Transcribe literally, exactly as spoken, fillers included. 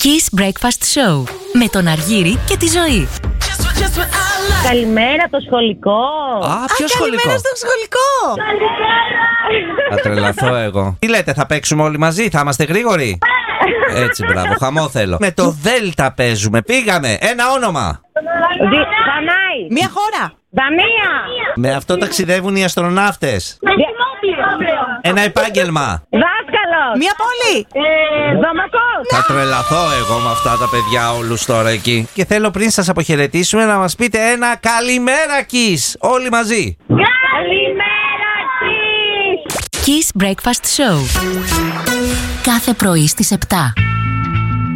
Kiss Breakfast Show με τον Αργύρη και τη Ζωή. Καλημέρα το σχολικό. Α, ποιο Α, σχολικό? καλημέρα στο σχολικό. Καλημέρα. Θα τρελαθώ εγώ. Τι λέτε, θα παίξουμε όλοι μαζί, θα είμαστε γρήγοροι? Έτσι, μπράβο, χαμό θέλω. Με το Δέλτα παίζουμε. Πήγαμε. Ένα όνομα. Δανάη. Μια χώρα. Δανία. Με αυτό ταξιδεύουν οι αστροναύτες. Ένα επάγγελμα. Δάσκαλος. Μια πόλη. Ε, Δομακός. Θα τρελαθώ εγώ με αυτά τα παιδιά όλους τώρα εκεί. Και θέλω πριν σας αποχαιρετήσουμε να μας πείτε ένα καλημέρα Kiss. Όλοι μαζί. Καλημέρα Kiss. Kiss Breakfast Show. Κάθε πρωί στις επτά.